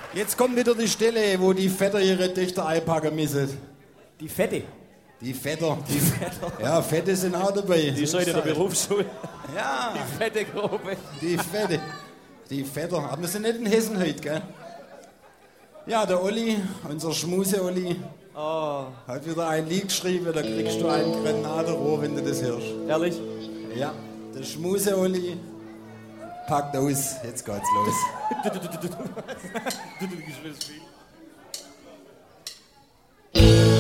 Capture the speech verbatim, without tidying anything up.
Jetzt kommt wieder die Stelle, wo die Väter ihre Töchter einpacken müssen. Die Fette. Die Väter. Die Väter. Ja, Fette sind auch dabei. Die ist heute in der Berufsschule. Ja. Die fette Gruppe. Die Fette. Die Väter. Aber wir sind nicht in Hessen heute, gell? Ja, der Olli, unser Schmuse-Olli, oh. hat wieder ein Lied geschrieben, da kriegst du ein Granatenrohr, wenn du das hörst. Ehrlich? Ja, der Schmuse-Olli packt aus. Jetzt geht's los.